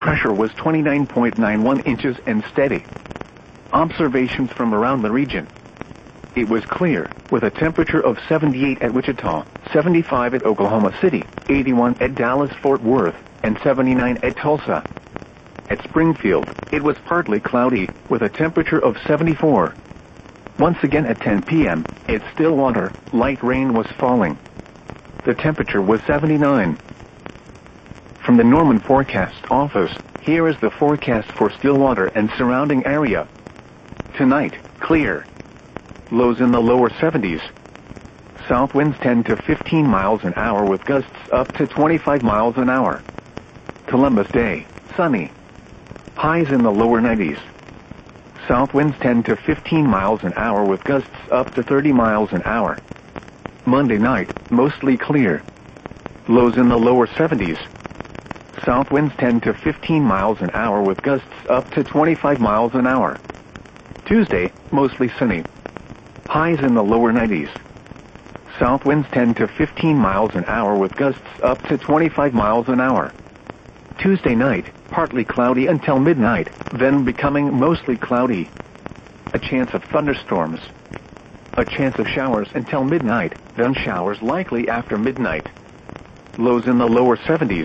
Pressure was 29.91 inches and steady. Observations from around the region. It was clear, with a temperature of 78 at Wichita, 75 at Oklahoma City, 81 at Dallas-Fort Worth, and 79 at Tulsa. At Springfield, it was partly cloudy, with a temperature of 74. Once again at 10 p.m., at Stillwater, light rain was falling. The temperature was 79. From the Norman Forecast Office, here is the forecast for Stillwater and surrounding area. Tonight, clear. Lows in the lower 70s. South winds 10 to 15 miles an hour with gusts up to 25 miles an hour. Columbus Day, sunny. Highs in the lower 90s. South winds 10 to 15 miles an hour with gusts up to 30 miles an hour. Monday night, mostly clear. Lows in the lower 70s. South winds 10 to 15 miles an hour with gusts up to 25 miles an hour. Tuesday, mostly sunny. Highs in the lower 90s. South winds 10 to 15 miles an hour with gusts up to 25 miles an hour. Tuesday night, partly cloudy until midnight, then becoming mostly cloudy. A chance of thunderstorms. A chance of showers until midnight, then showers likely after midnight. Lows in the lower 70s.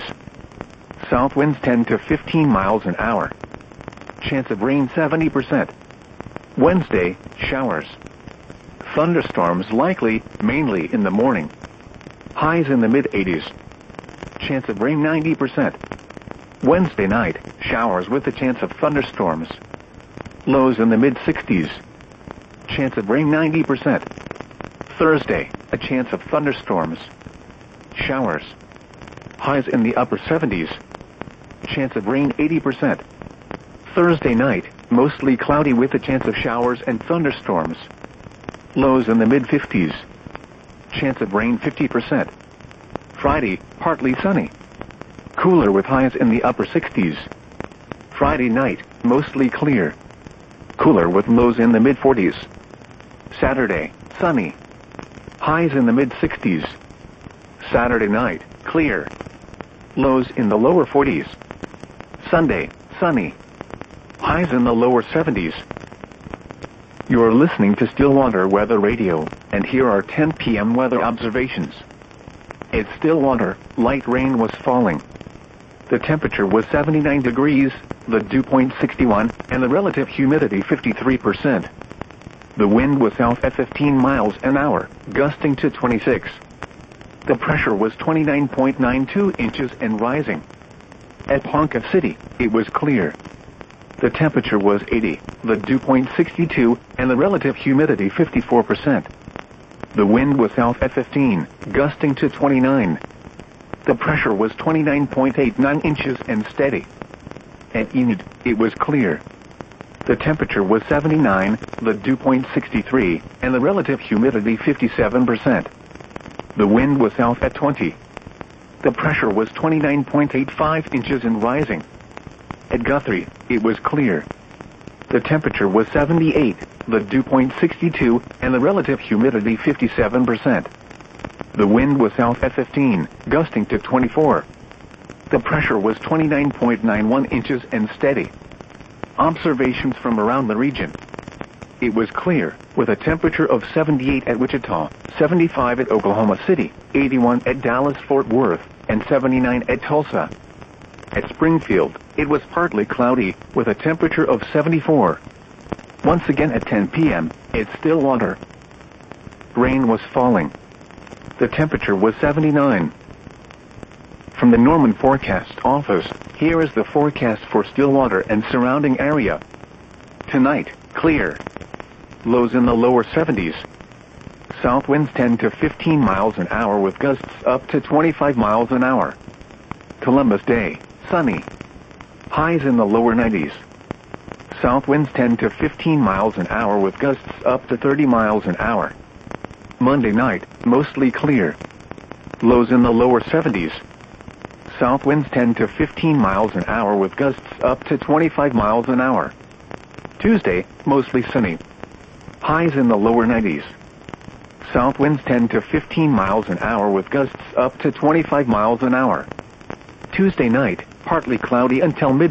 South winds 10 to 15 miles an hour. Chance of rain 70%. Wednesday, showers. Thunderstorms likely, mainly in the morning. Highs in the mid-80s. Chance of rain 90%. Wednesday night, showers with a chance of thunderstorms. Lows in the mid-60s. Chance of rain 90%. Thursday, a chance of thunderstorms. Showers. Highs in the upper 70s. Chance of rain 80%. Thursday night, mostly cloudy with a chance of showers and thunderstorms. Lows in the mid-50s. Chance of rain 50%. Friday, partly sunny. Cooler with highs in the upper 60s. Friday night, mostly clear. Cooler with lows in the mid-40s. Saturday, sunny. Highs in the mid-60s. Saturday night, clear. Lows in the lower 40s. Sunday, sunny. Highs in the lower 70s. You're listening to Stillwater Weather Radio, and here are 10 p.m. weather observations. At Stillwater, light rain was falling. The temperature was 79 degrees, the dew point 61, and the relative humidity 53%. The wind was south at 15 miles an hour, gusting to 26. The pressure was 29.92 inches and rising. At Ponca City, it was clear. The temperature was 80, the dew point 62, and the relative humidity 54%. The wind was south at 15, gusting to 29. The pressure was 29.89 inches and steady. At Enid, it was clear. The temperature was 79, the dew point 63, and the relative humidity 57%. The wind was south at 20. The pressure was 29.85 inches and rising. At Guthrie, it was clear. The temperature was 78, the dew point 62, and the relative humidity 57%. The wind was south at 15, gusting to 24. The pressure was 29.91 inches and steady. Observations from around the region. It was clear, with a temperature of 78 at Wichita, 75 at Oklahoma City, 81 at Dallas-Fort Worth, and 79 at Tulsa. At Springfield, it was partly cloudy, with a temperature of 74. Once again at 10 p.m., at Stillwater, rain was falling. The temperature was 79. From the Norman Forecast Office, here is the forecast for Stillwater and surrounding area. Tonight, clear. Lows in the lower 70s. South winds 10 to 15 miles an hour with gusts up to 25 miles an hour. Columbus Day, sunny. Highs in the lower 90s. South winds 10 to 15 miles an hour with gusts up to 30 miles an hour. Monday night, mostly clear. Lows in the lower 70s. South winds 10 to 15 miles an hour with gusts up to 25 miles an hour. Tuesday, mostly sunny. Highs in the lower 90s. South winds 10 to 15 miles an hour with gusts up to 25 miles an hour. Tuesday night, partly cloudy until midnight.